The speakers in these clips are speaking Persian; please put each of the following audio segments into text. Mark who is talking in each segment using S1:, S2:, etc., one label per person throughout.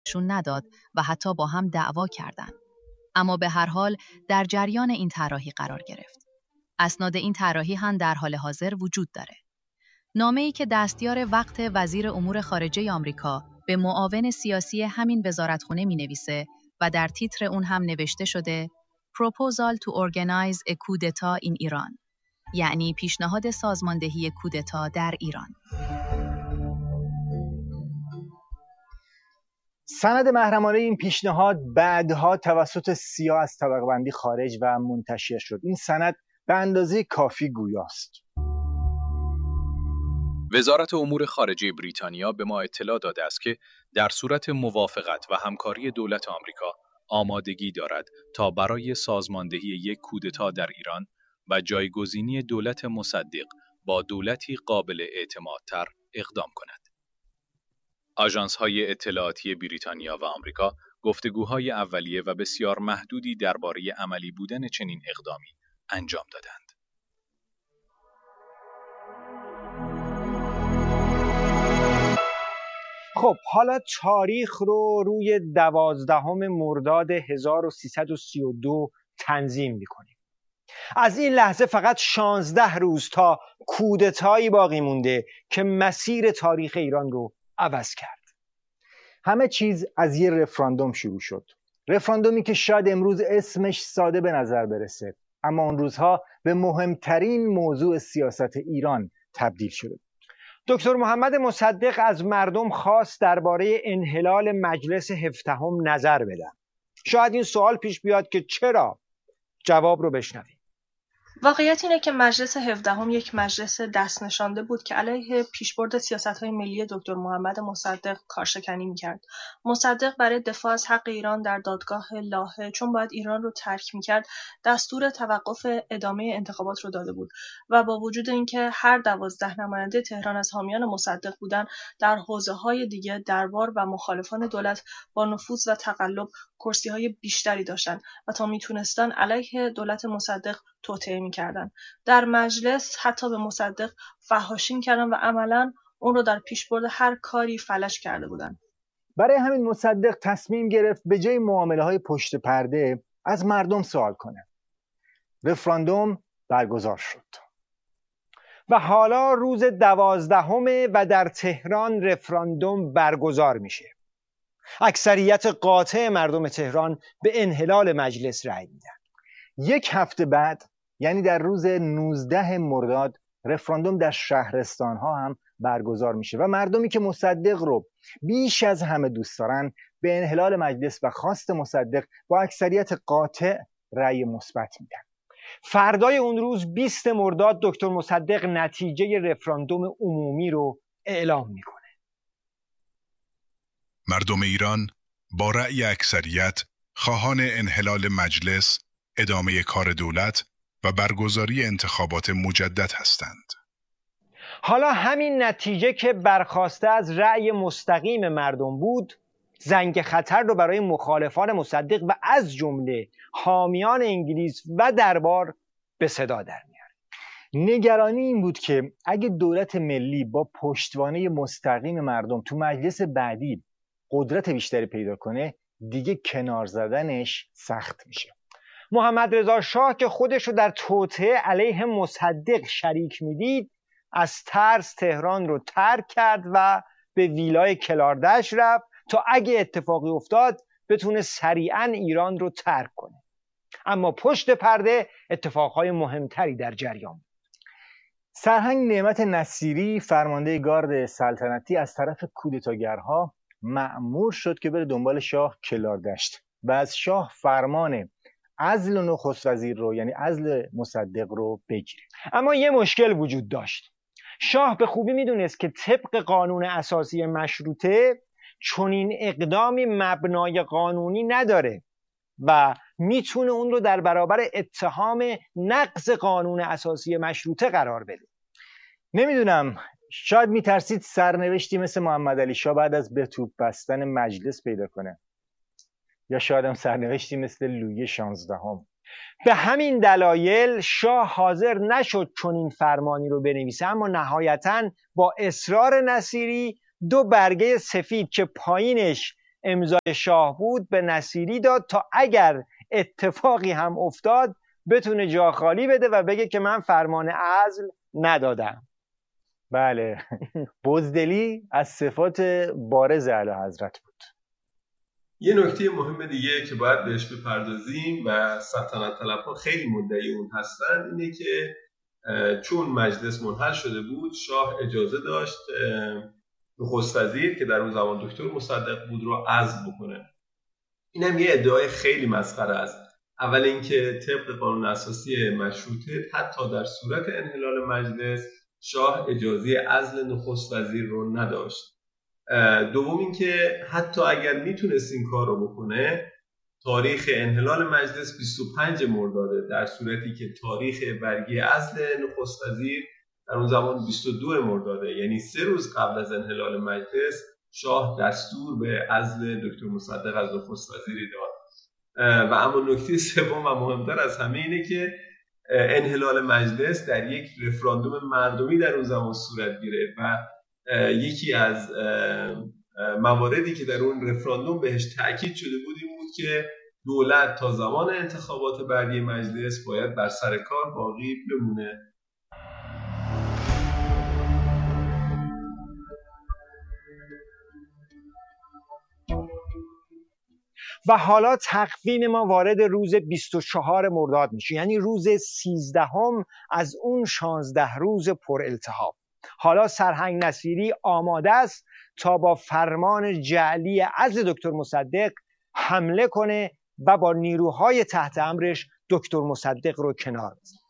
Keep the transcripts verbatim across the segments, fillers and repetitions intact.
S1: شون نداد و حتی با هم دعوا کردند. اما به هر حال در جریان این طراحی قرار گرفت. اسناد این طراحی هم در حال حاضر وجود داره. نامه‌ای که دستیار وقت وزیر امور خارجه آمریکا به معاون سیاسی همین وزارتخونه می‌نویسه و در تیتر اون هم نوشته شده Proposal to organize a coup d'etat in Iran، یعنی پیشنهاد سازماندهی کودتا در ایران.
S2: سند محرمانه این پیشنهاد بعدها توسط سیا از طبقه بندی خارج و منتشر شد. این سند به اندازه کافی گویاست.
S3: وزارت امور خارجه بریتانیا به ما اطلاع داده است که در صورت موافقت و همکاری دولت آمریکا آمادگی دارد تا برای سازماندهی یک کودتا در ایران و جایگزینی دولت مصدق با دولتی قابل اعتمادتر اقدام کند. آژانس‌های اطلاعاتی بریتانیا و آمریکا گفتگوهای اولیه و بسیار محدودی درباره عملی بودن چنین اقدامی انجام دادند.
S2: خب حالا تاریخ رو روی دوازدهم مرداد هزار و سیصد و سی و دو تنظیم می‌کنیم. از این لحظه فقط شانزده روز تا کودتایی باقی مونده که مسیر تاریخ ایران رو عوض کرد. همه چیز از یه رفراندوم شروع شد. رفراندومی که شاید امروز اسمش ساده به نظر برسه، اما اون روزها به مهمترین موضوع سیاست ایران تبدیل شده. دکتر محمد مصدق از مردم خواست درباره انحلال مجلس هفدهم نظر بدن. شاید این سوال پیش بیاد که چرا؟ جواب رو بشنویم.
S4: واقعیت اینه که مجلس هفدهم یک مجلس دست نشانده بود که علیه پیشبرد سیاست‌های ملی دکتر محمد مصدق کارشکنی می‌کرد. مصدق برای دفاع از حق ایران در دادگاه لاهه چون باید ایران رو ترک می‌کرد، دستور توقف ادامه انتخابات رو داده بود و با وجود اینکه هر دوازده نماینده تهران از حامیان مصدق بودن، در حوزه‌های دیگه دربار و مخالفان دولت با نفوذ و تقلب کرسی‌های بیشتری داشتن و تا میتونستن علیه دولت مصدق توطئه می‌کردن. در مجلس حتی به مصدق فحاشی می‌کردن و عملاً اون رو در پیشبرد هر کاری فلج کرده بودن.
S2: برای همین مصدق تصمیم گرفت به جای معامله‌های پشت پرده از مردم سوال کنه. رفراندوم برگزار شد و حالا روز دوازدهمه و در تهران رفراندوم برگزار میشه. اکثریت قاطع مردم تهران به انحلال مجلس رأی میدن. یک هفته بعد، یعنی در روز نوزده مرداد، رفراندوم در شهرستان ها هم برگزار میشه و مردمی که مصدق رو بیش از همه دوست دارن به انحلال مجلس و خواست مصدق با اکثریت قاطع رأی مثبت میدن. فردای اون روز بیست مرداد دکتر مصدق نتیجه رفراندوم عمومی رو اعلام میکنه.
S5: مردم ایران با رأی اکثریت خواهان انحلال مجلس، ادامه کار دولت و برگزاری انتخابات مجدد هستند.
S2: حالا همین نتیجه که برخواسته از رأی مستقیم مردم بود، زنگ خطر رو برای مخالفان مصدق و از جمله حامیان انگلیس و دربار به صدا در میاره. نگرانی این بود که اگه دولت ملی با پشتوانه مستقیم مردم تو مجلس بعدی قدرت بیشتری پیدا کنه، دیگه کنار زدنش سخت میشه. محمد رضا شاه که خودش رو در توطئه علیه مصدق شریک میدید، از ترس تهران رو ترک کرد و به ویلای کلاردش رفت تا اگه اتفاقی افتاد بتونه سریعاً ایران رو ترک کنه. اما پشت پرده اتفاقهای مهمتری در جریان بود. سرهنگ نعمت نصیری، فرمانده گارد سلطنتی، از طرف کودتاگرها مأمور شد که بره دنبال شاه کلاردشت و از شاه فرمان عزل نخست وزیر رو، یعنی عزل مصدق رو بگیره. اما یه مشکل وجود داشت. شاه به خوبی میدونست که طبق قانون اساسی مشروطه چنین اقدامی مبنای قانونی نداره و میتونه اون رو در برابر اتهام نقض قانون اساسی مشروطه قرار بده. نمیدونم، شاید میترسید سرنوشتی مثل محمد علی شاه بعد از به توپ بستن مجلس پیدا کنه، یا شاید هم سرنوشتی مثل لویی شانزدهم. به همین دلایل شاه حاضر نشد چون این فرمانی رو بنویسه، اما نهایتاً با اصرار نصیری دو برگه سفید که پایینش امضای شاه بود به نصیری داد تا اگر اتفاقی هم افتاد بتونه جا خالی بده و بگه که من فرمان عزل ندادم. بله، بزدلی از صفات بارز اعلیحضرت بود.
S6: یه نکته مهم دیگه که باید بهش بپردازیم و سلطنت طلبها خیلی مدعی اون هستن اینه که چون مجلس منحل شده بود شاه اجازه داشت نخست وزیر که در اون زمان دکتر مصدق بود رو عزل بکنه. این هم یه ادعای خیلی مسخره است. اول اینکه طبق قانون اساسی مشروطه حتی در صورت انحلال مجلس شاه اجازه عزل نخست وزیر رو نداشت. دوم اینکه حتی اگر میتونست این کار رو بکنه تاریخ انحلال مجلس بیست و پنج مرداده، در صورتی که تاریخ برگی عزل نخست وزیر در اون زمان بیست و دو مرداده، یعنی سه روز قبل از انحلال مجلس شاه دستور به عزل دکتر مصدق از نخست وزیری داد. و اما نکته سوم و مهمتر از همه اینه که انحلال مجلس در یک رفراندوم مردمی در اون زمان صورت گرفت و یکی از مواردی که در اون رفراندوم بهش تاکید شده بود این بود که دولت تا زمان انتخابات بعدی مجلس باید بر سر کار باقی بمونه.
S2: و حالا تقویم ما وارد روز بیست و چهار مرداد میشه، یعنی روز سیزدهم از اون شانزده روز پر التهاب. حالا سرهنگ نصیری آماده است تا با فرمان جعلی عزل دکتر مصدق حمله کنه و با نیروهای تحت امرش دکتر مصدق رو کنار بزنه.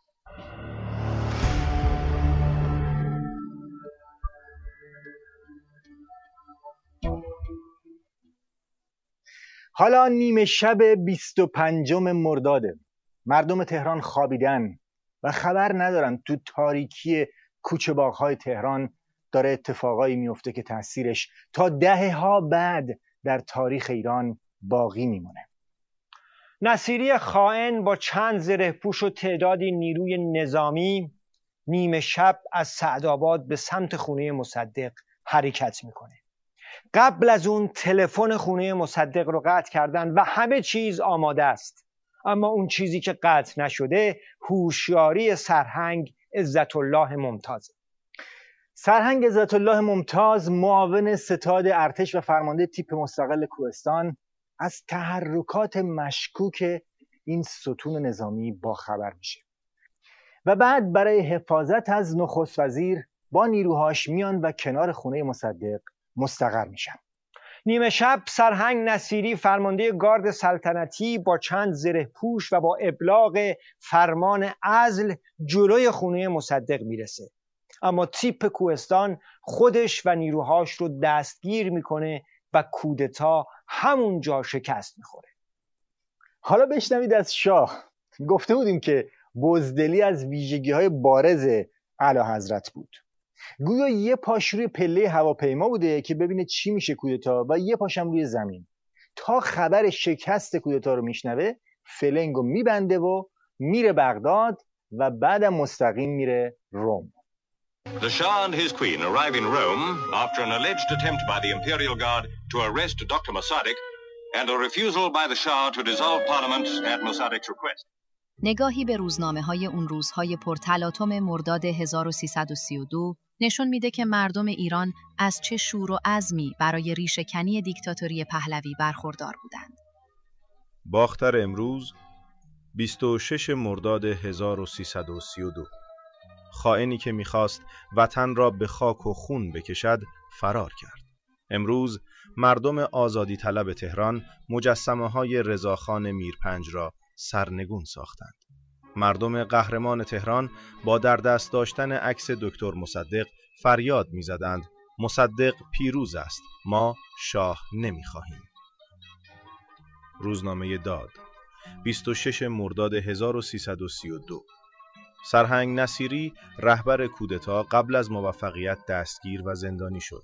S2: حالا نیمه شب بیست و پنجم مرداده. مردم تهران خوابیدن و خبر ندارن تو تاریکی کوچه باغ‌های تهران داره اتفاقایی میفته که تأثیرش تا دهه‌ها بعد در تاریخ ایران باقی میمونه. نصیری خائن با چند زرهپوش و تعدادی نیروی نظامی نیمه شب از سعدآباد به سمت خونه مصدق حرکت میکنه. قبل از اون تلفن خونه مصدق رو قطع کردن و همه چیز آماده است. اما اون چیزی که قطع نشده هوشیاری سرهنگ عزت الله ممتاز. سرهنگ عزت الله ممتاز معاون ستاد ارتش و فرمانده تیپ مستقل کوهستان از تحرکات مشکوک این ستون نظامی باخبر میشه و بعد برای حفاظت از نخست وزیر با نیروهاش میان و کنار خونه مصدق مستقر میشن. نیمه شب سرهنگ نصیری فرمانده گارد سلطنتی با چند زرهپوش و با ابلاغ فرمان عزل جلوی خونه مصدق میرسه، اما تیپ کوهستان خودش و نیروهاش رو دستگیر میکنه و کودتا همونجا شکست میخوره. حالا بشنوید از شاه. گفته بودیم که بزدلی از ویژگی‌های بارز اعلیحضرت بود. گویا یه پاش روی پله هواپیما بوده که ببینه چی میشه کودتا و یه پاشم روی زمین. تا خبر شکست کودتا رو میشنوه فلنگو میبنده و میره بغداد و بعدم مستقیم میره روم.
S7: The Shah and his queen arrive in Rome after an alleged attempt by the Imperial Guard to arrest Doctor Mossadegh and a refusal by the Shah to dissolve Parliament at Mossadegh's request.
S1: نگاهی به روزنامه‌های اون روزهای پرتلاطم مرداد هزار و سیصد و سی و دو نشون میده که مردم ایران از چه شور و عزمی برای ریشه‌کنی دیکتاتوری پهلوی برخوردار بودند.
S8: باختر امروز بیست و ششم مرداد هزار و سیصد و سی و دو. خائنی که میخواست وطن را به خاک و خون بکشد فرار کرد. امروز مردم آزادی طلب تهران مجسمه های رضاخان میرپنج را سرنگون ساختند. مردم قهرمان تهران با در دست داشتن عکس دکتر مصدق فریاد میزدند مصدق پیروز است، ما شاه نمیخواهیم. روزنامه داد بیست و ششم مرداد هزار و سیصد و سی و دو. سرهنگ نصیری رهبر کودتا قبل از موفقیت دستگیر و زندانی شد.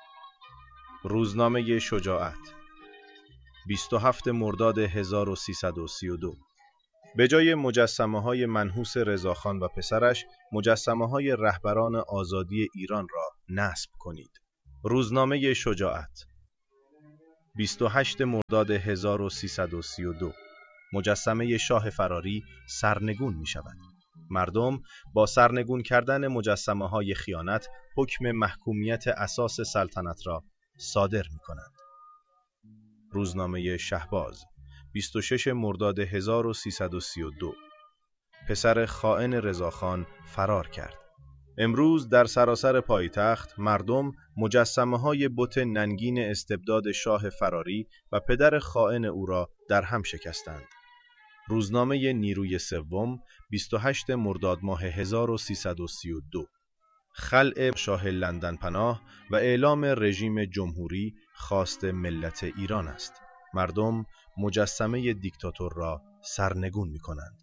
S8: روزنامه شجاعت بیست و هفتم مرداد هزار و سیصد و سی و دو. به جای مجسمه های منحوس رضاخان و پسرش مجسمه های رهبران آزادی ایران را نصب کنید. روزنامه شجاعت بیست و هشتم مرداد هزار و سیصد و سی و دو مجسمه شاه فراری سرنگون می شود. مردم با سرنگون کردن مجسمه های خیانت حکم محکومیت اساس سلطنت را صادر می کنند. روزنامه شهباز بیست و ششم مرداد هزار و سیصد و سی و دو پسر خائن رضاخان فرار کرد. امروز در سراسر پایتخت مردم مجسمه های بت ننگین استبداد شاه فراری و پدر خائن او را در هم شکستند. روزنامه نیروی سوم بیست و هشتم مرداد ماه هزار و سیصد و سی و دو خلع شاه لندن پناه و اعلام رژیم جمهوری خواست ملت ایران است. مردم مجسمه دیکتاتور را سرنگون می کنند.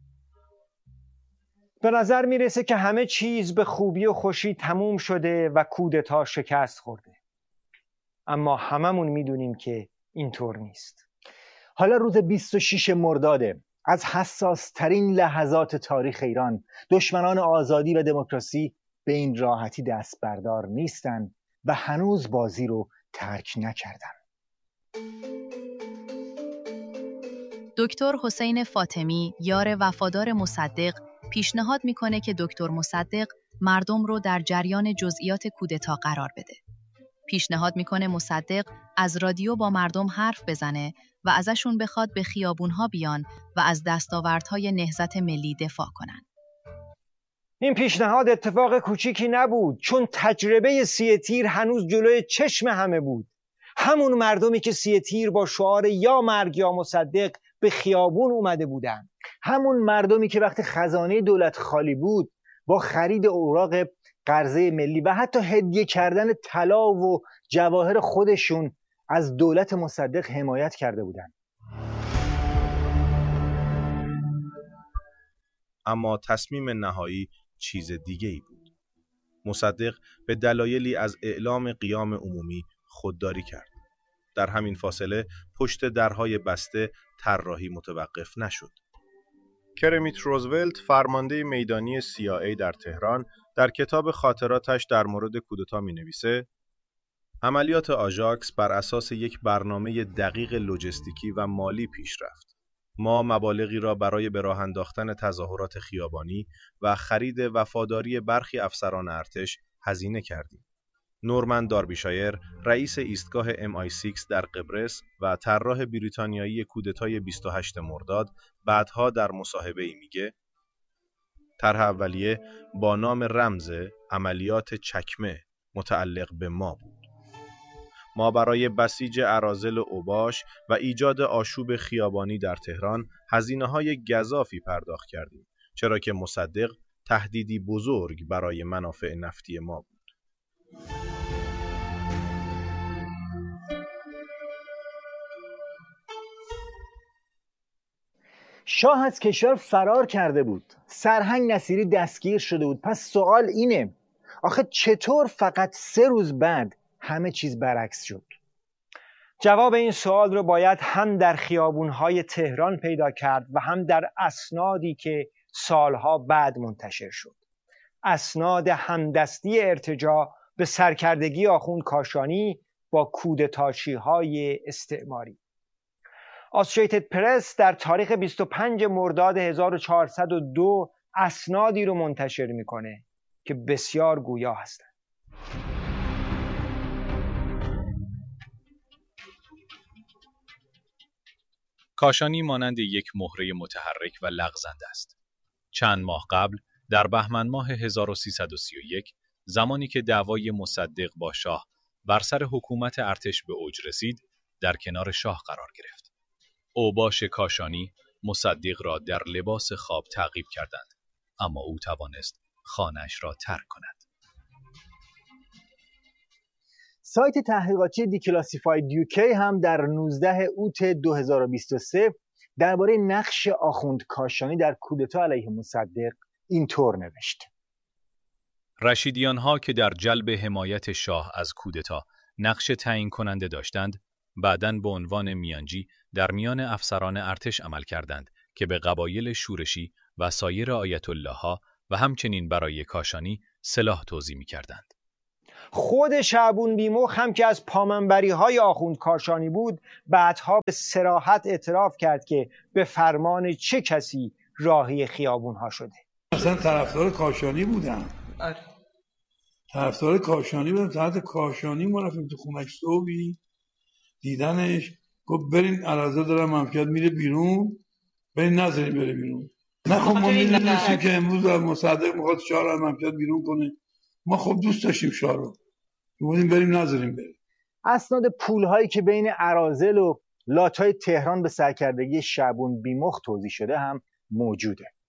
S2: به نظر میرسه که همه چیز به خوبی و خوشی تموم شده و کودتا شکست خورده. اما هممون میدونیم که اینطور نیست.
S9: حالا روز بیست و ششم مرداده، از حساس ترین لحظات تاریخ ایران. دشمنان آزادی و دموکراسی به این راحتی دست بردار نیستن و هنوز بازی رو ترک نکردن.
S1: دکتر حسین فاطمی، یار وفادار مصدق، پیشنهاد میکنه که دکتر مصدق مردم رو در جریان جزئیات کودتا قرار بده. پیشنهاد میکنه مصدق از رادیو با مردم حرف بزنه و ازشون بخواد به خیابونها بیان و از دستاوردهای نهضت ملی دفاع کنن.
S2: این پیشنهاد اتفاق کوچیکی نبود، چون تجربه سی تیر هنوز جلوی چشم همه بود. همون مردمی که سی تیر با شعار یا مرگ یا مصدق به خیابون اومده بودن.
S9: همون مردمی که وقتی خزانه دولت خالی بود با خرید اوراق قرضه ملی و حتی هدیه کردن طلا و جواهر خودشون از دولت مصدق حمایت کرده بودند.
S8: اما تصمیم نهایی چیز دیگه ای بود. مصدق به دلایلی از اعلام قیام عمومی خودداری کرد. در همین فاصله پشت درهای بسته طراحی متوقف نشد. کرمیت روزولت، فرمانده میدانی سی آی ای در تهران، در کتاب خاطراتش در مورد کودتا می‌نویسه: عملیات آژاکس بر اساس یک برنامه دقیق لوجستیکی و مالی پیش رفت. ما مبالغی را برای به راه انداختن تظاهرات خیابانی و خرید وفاداری برخی افسران ارتش هزینه کردیم. نورمن داربیشایر، رئیس ایستگاه ام آی شش در قبرس و طراح بریتانیایی کودتای بیست و هشتم مرداد، بعدها در مصاحبه‌ای میگه: طرح اولیه با نام رمز عملیات چکمه متعلق به ما بود. ما برای بسیج اراذل اوباش و ایجاد آشوب خیابانی در تهران هزینه‌های گزافی پرداخت کردیم، چرا که مصدق تهدیدی بزرگ برای منافع نفتی ما بود.
S9: شاه از کشور فرار کرده بود. سرهنگ نصیری دستگیر شده بود. پس سوال اینه، آخه چطور فقط سه روز بعد همه چیز برعکس شد؟
S2: جواب این سوال رو باید هم در خیابونهای تهران پیدا کرد و هم در اسنادی که سالها بعد منتشر شد. اسناد همدستی ارتجاع به سرکردگی آخوند کاشانی با کودتاچی‌های استعماری. آسوشیتد پرس در تاریخ بیست و پنجم مرداد هزار و چهارصد و دو اسنادی رو منتشر میکنه که بسیار گویا هستند.
S3: کاشانی مانند یک مهره متحرک و لغزنده است. چند ماه قبل در بهمن ماه هزار و سیصد و سی و یک، زمانی که دعوای مصدق با شاه بر سر حکومت ارتش به اوج رسید، در کنار شاه قرار گرفت. اوباش کاشانی مصدق را در لباس خواب تعقیب کردند، اما او توانست خانه‌اش را ترک کند.
S9: سایت تحقیقاتی دیکلاسیفاید یوکی هم در نوزدهم اوت دو هزار و بیست و سه درباره نقش آخوند کاشانی در کودتا علیه مصدق اینطور نوشت:
S3: رشیدیان‌ها که در جلب حمایت شاه از کودتا نقش تعیین کننده داشتند، بعداً به عنوان میانجی در میان افسران ارتش عمل کردند که به قبایل شورشی و سایر آیت الله‌ها و همچنین برای کاشانی سلاح توزیع می‌کردند.
S2: خود شعبون بیمخ هم که از پامنبری های آخوند کاشانی بود بعدها به صراحت اعتراف کرد که به فرمان چه کسی راهی خیابون ها شده.
S10: اصلا طرفدار کاشانی بودم.
S4: آره.
S10: طرفدار کاشانی بودم. تحت کاشانی ما رفتیم تو خونک صبحی دیدنش، گفت برین عرضه دارم مملکت میره بیرون، برین نذارین بره بیرون. نه خب ما میدونستیم که امروز مصدق میخواد شاه رو از مملکت بیرون کنه. ما خب دوست داشتیم شاه رو، بودیم بریم نذاریم بریم.
S9: اسناد پولهایی که بین اراذل و لاتای تهران به سرکردگی شعبون بیمخ توزیع شده هم موجوده.